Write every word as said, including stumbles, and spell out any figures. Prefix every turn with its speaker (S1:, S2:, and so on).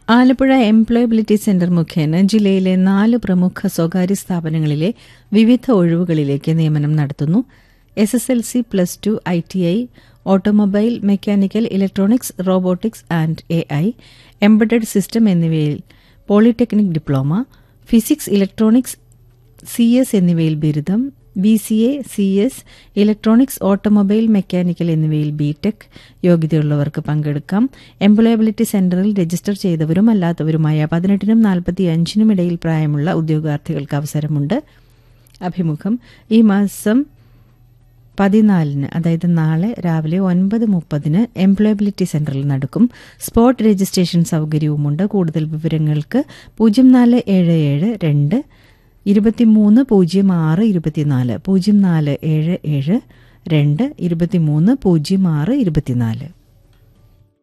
S1: Alappuzha employability centre മുഖേന ജില്ലയിലെ നാല് പ്രമുഖ സ്വകാര്യ സ്ഥാപനങ്ങളിലെ വിവിധ ഒഴിവുകളിലേക്ക് നിയമനം നടത്തുന്നു. S S L C plus two I T I automobile mechanical electronics robotics and A I embedded system എന്നിവയിൽ polytechnic diploma, physics electronics C S എന്നിവയിൽ ബിരുദം, B C A C S electronics automobile mechanical എന്നിവയിൽ B tech യോഗ്യതയുള്ളവർക്ക് പങ്കെടുക്കാം. Employability സെന്ററിൽ register ചെയ്തവരും അല്ലാത്തവരുമായ പതിനെട്ടിനും നാൽപ്പത്തി അഞ്ചിനും ഇടയിൽ പ്രായമുള്ള ഉദ്യോഗാർത്ഥികൾക്ക് അവസരമുണ്ട്. അഭിമുഖം ഈ മാസം പതിനാലിന്, അതായത് നാളെ രാവിലെ ഒൻപത് മുപ്പതിന് എംപ്ലോയബിലിറ്റി സെന്ററിൽ നടക്കും. Spot registration സൗകര്യവുമുണ്ട്. കൂടുതൽ വിവരങ്ങൾക്ക് പൂജ്യം നാല് ഏഴ് ഏഴ് രണ്ട് ഇരുപത്തിമൂന്ന് പൂജ്യം ആറ് ഇരുപത്തിനാല് പൂജ്യം നാല് ഏഴ് ഏഴ് രണ്ട് ഇരുപത്തിമൂന്ന് പൂജ്യം ആറ് ഇരുപത്തിനാല്.